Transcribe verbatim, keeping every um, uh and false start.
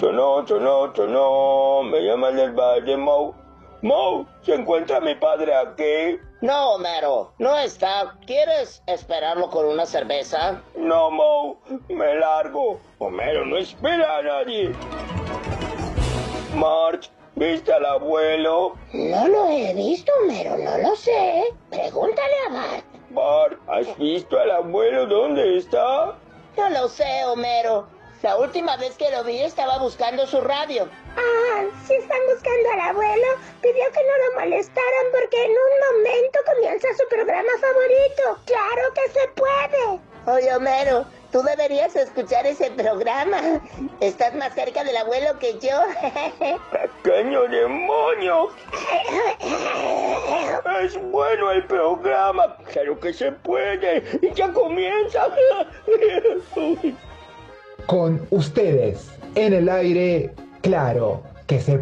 Sonó, sonó, sonó. Me llaman del bar de Moe. Moe, ¿se encuentra mi padre aquí? No, Homero, no está. ¿Quieres esperarlo con una cerveza? No, Moe, me largo. Homero no espera a nadie. Marge, ¿viste al abuelo? No lo he visto, Homero, no lo sé. Pregúntale a Bart. Bart, ¿has visto al abuelo? ¿Dónde está? No lo sé, Homero. La última vez que lo vi estaba buscando su radio. Ah, si están buscando al abuelo, pidió que no lo molestaran porque en un momento comienza su programa favorito. ¡Claro que se puede! Oye, Homero, tú deberías escuchar ese programa. Estás más cerca del abuelo que yo. ¡Pequeño demonio! Es bueno el programa. Claro que se puede. Y ya comienza. Con ustedes, en el aire, claro que se